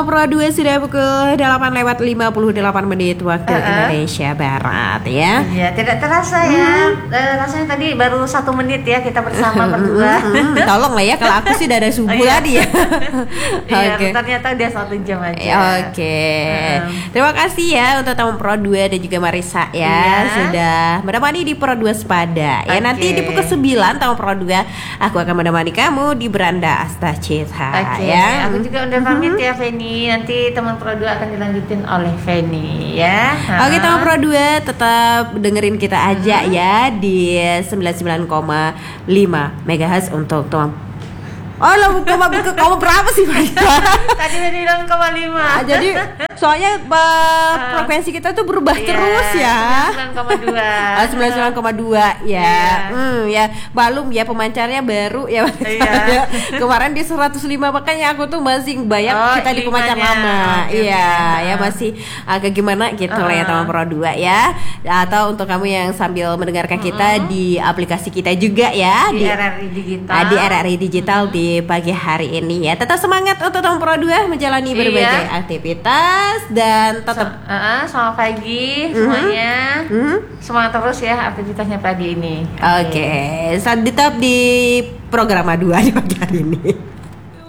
Pro 2 sudah pukul 8:58 waktu Indonesia Barat ya. Iya, tidak terasa ya. Rasanya tadi baru 1 menit ya kita bersama berdua. Tolong lah ya kalau aku sih udah subuh tadi ya. Iya, ternyata udah 1 jam aja. Oke. Terima kasih ya untuk teman Pro 2 dan juga Marisa ya sudah menemani di Pro 2 Sepada. Ya nanti di pukul 9 teman Pro 2 aku akan menemani kamu di Beranda Asta Cita ya. Aku juga udah pamit ya Feni. Nanti teman Pro 2 akan dilanjutin oleh Feni ya. Oke teman Pro 2 tetap dengerin kita aja ya di 99,5 MHz untuk teman. Oh lo kamu berapa sih Pak? Tadi bilang 0,5. Jadi soalnya frekuensi kita tuh berubah terus ya. 99,2 ya. Ya balum ya pemancarnya baru ya. Kemarin di 105 makanya aku tuh masih bayang kita di pemancar lama. Iya ya masih agak gimana gitu lah ya teman Pro 2 ya. Atau untuk kamu yang sambil mendengarkan kita di aplikasi kita juga ya di RRI Digital. Di RRI Digital di pagi hari ini ya. Tetap semangat untuk teman Pro 2 menjalani berbagai aktivitas dan tetap selamat pagi semuanya. Semangat terus ya aktivitasnya pagi ini. Oke. Tetap di program 2 di pagi hari ini.